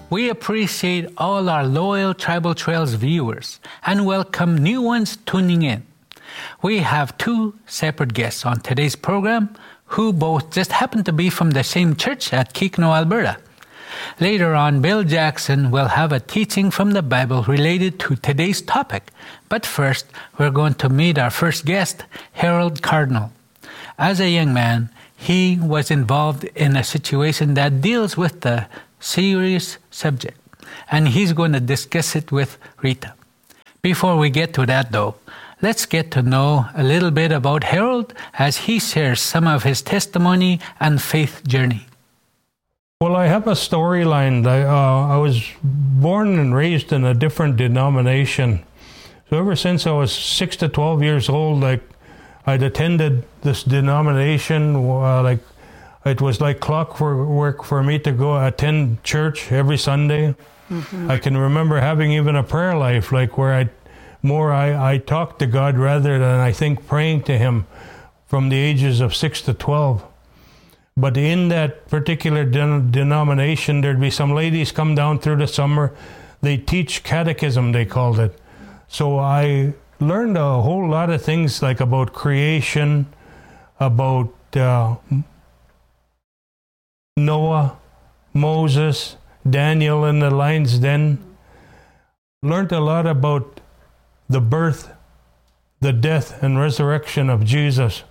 We appreciate all our loyal Tribal Trails viewers and welcome new ones tuning in. We have two separate guests on today's program who both just happen to be from the same church at Kikino, Alberta. Later on, Bill Jackson will have a teaching from the Bible related to today's topic. But first, we're going to meet our first guest, Harold Cardinal. As a young man, he was involved in a situation that deals with the serious subject, and he's going to discuss it with Rita. Before we get to that though, let's get to know a little bit about Harold as he shares some of his testimony and faith journey. Well, I have a storyline. I was born and raised in a different denomination. So ever since I was 6 to 12 years old, I'd attended this denomination, it was like clockwork for me to go attend church every Sunday. Mm-hmm. I can remember having even a prayer life, where I talked to God rather than I think praying to Him from the ages of 6 to 12. But in that particular denomination, there'd be some ladies come down through the summer. They teach catechism, they called it. So I learned a whole lot of things about creation, about Noah, Moses, Daniel in the lion's den. Learned a lot about the birth, the death, and resurrection of Jesus.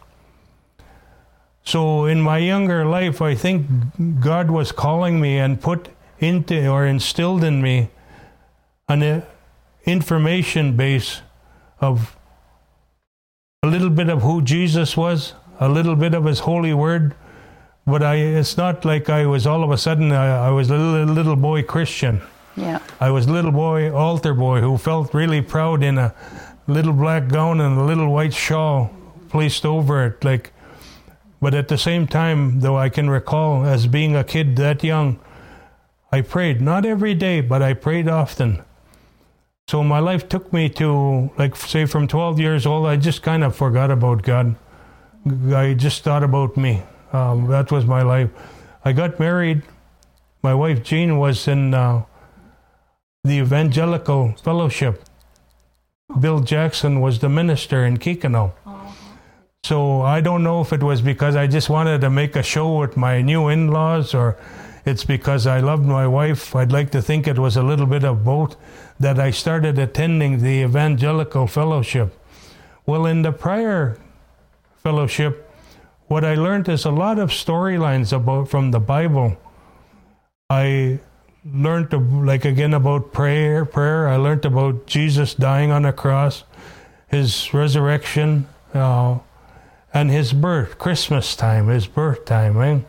So in my younger life, I think God was calling me and instilled in me an information base of a little bit of who Jesus was, a little bit of His holy word. But it's not like I was all of a sudden, I was a little boy Christian. Yeah. I was a little boy, altar boy, who felt really proud in a little black gown and a little white shawl placed over it. But at the same time, though, I can recall as being a kid that young, I prayed, not every day, but I prayed often. So my life took me to, say from 12 years old, I just kind of forgot about God. I just thought about me. That was my life. I got married. My wife Jean was in the Evangelical Fellowship. Bill Jackson was the minister in Kikino. So I don't know if it was because I just wanted to make a show with my new in-laws, or it's because I loved my wife. I'd like to think it was a little bit of both, that I started attending the Evangelical Fellowship. Well, in the prior fellowship, what I learned is a lot of storylines from the Bible. I learned about prayer. I learned about Jesus dying on the cross, His resurrection, and His birth, Christmas time, His birth time, right?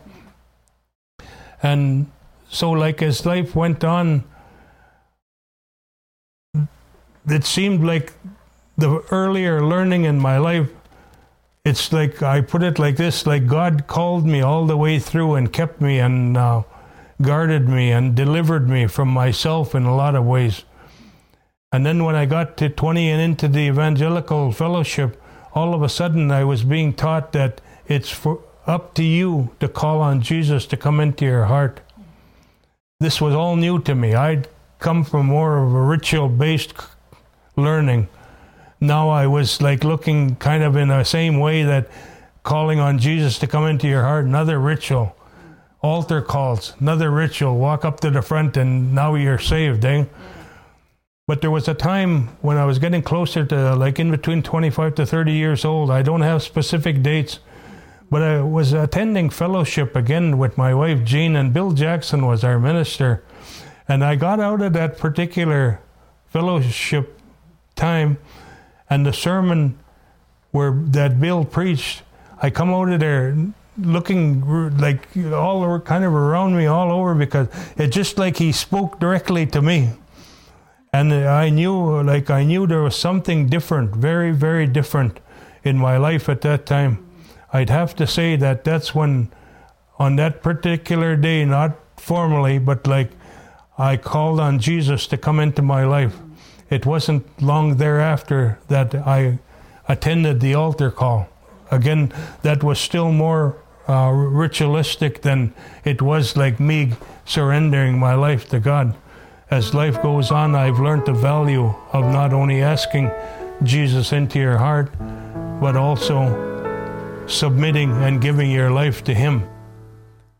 And so as life went on, it seemed like the earlier learning in my life, it's I put it like this, God called me all the way through and kept me and guarded me and delivered me from myself in a lot of ways. And then when I got to 20 and into the Evangelical Fellowship, all of a sudden I was being taught that it's up to you to call on Jesus to come into your heart. This was all new to me. I'd come from more of a ritual-based learning. Now I was looking kind of in the same way, that calling on Jesus to come into your heart, another ritual. Altar calls, another ritual. Walk up to the front and now you're saved, eh? But there was a time when I was getting closer to in between 25 to 30 years old. I don't have specific dates, but I was attending fellowship again with my wife Jean, and Bill Jackson was our minister. And I got out of that particular fellowship time, and the sermon that Bill preached, I come out of there looking all over, kind of around me all over, because it's just he spoke directly to me. And I knew there was something different, very, very different in my life at that time. I'd have to say that's when, on that particular day, not formally, but I called on Jesus to come into my life. It wasn't long thereafter that I attended the altar call. Again, that was still more ritualistic than it was like me surrendering my life to God. As life goes on, I've learned the value of not only asking Jesus into your heart, but also submitting and giving your life to Him.